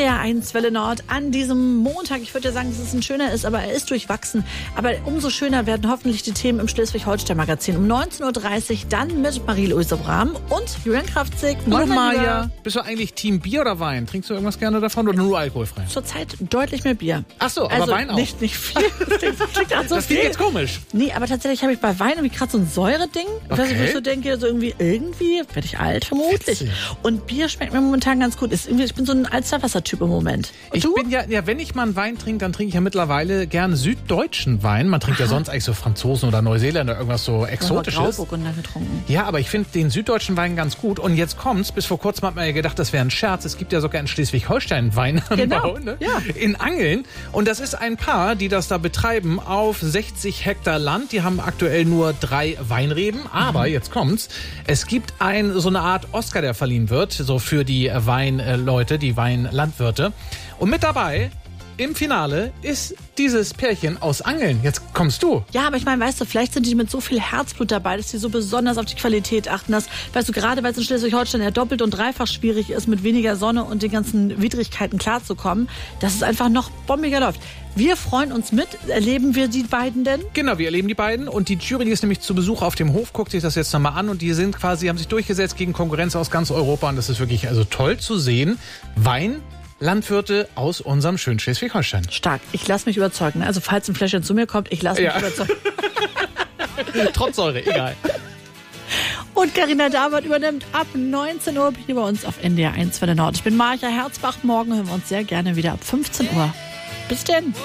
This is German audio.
NDR 1 Welle Nord an diesem Montag. Ich würde ja sagen, dass es ein schöner ist, aber er ist durchwachsen. Aber umso schöner werden hoffentlich die Themen im Schleswig-Holstein-Magazin. Um 19.30 Uhr dann mit Marie-Louise Brahm und Julian Kraftzig. Hallo Maja. Bist du eigentlich Team Bier oder Wein? Trinkst du irgendwas gerne davon oder nur alkoholfrei? Zurzeit deutlich mehr Bier. Ach so, aber also Wein auch? Nicht viel. Das klingt jetzt komisch. Nee, aber tatsächlich habe ich bei Wein irgendwie gerade so ein Säure-Ding. Okay. Wo ich so denke, so irgendwie werde ich alt, vermutlich. Witzig. Und Bier schmeckt mir momentan ganz gut. Ich bin so ein Alsterwasser-Typ im Moment. Und du? Bin ja, wenn ich mal einen Wein trinke, dann trinke ich ja mittlerweile gern süddeutschen Wein. Man trinkt ja sonst eigentlich so Franzosen oder Neuseeländer, irgendwas so Exotisches. Grauburgunder getrunken. Ja, aber ich finde den süddeutschen Wein ganz gut. Und jetzt kommt's, bis vor kurzem hat man ja gedacht, das wäre ein Scherz. Es gibt ja sogar in Schleswig-Holstein Weinanbau, genau. Ne? Ja. In Angeln. Und das ist ein Paar, die das da betreiben auf 60 Hektar Land. Die haben aktuell nur 3 Weinreben. Aber jetzt kommt's. Es gibt so eine Art Oscar, der verliehen wird, so für die Weinleute, die Weinlandwirte. Und mit dabei im Finale ist dieses Pärchen aus Angeln. Jetzt kommst du. Ja, aber ich meine, weißt du, vielleicht sind die mit so viel Herzblut dabei, dass die so besonders auf die Qualität achten. Weißt du, gerade weil es in Schleswig-Holstein ja doppelt und dreifach schwierig ist, mit weniger Sonne und den ganzen Widrigkeiten klarzukommen, dass es einfach noch bombiger läuft. Wir freuen uns mit. Erleben wir die beiden denn? Genau, wir erleben die beiden. Und die Jury, die ist nämlich zu Besuch auf dem Hof, guckt sich das jetzt nochmal an. Und die haben sich durchgesetzt gegen Konkurrenz aus ganz Europa. Und das ist wirklich toll zu sehen. Landwirte aus unserem schönen Schleswig-Holstein. Stark. Ich lasse mich überzeugen. Also falls ein Fläschchen zu mir kommt, ich lasse mich überzeugen. Trotz Säure, egal. Und Carina David übernimmt ab 19 Uhr hier bei uns auf NDR 1 Welle Nord. Ich bin Marja Herzbach. Morgen hören wir uns sehr gerne wieder ab 15 Uhr. Bis denn.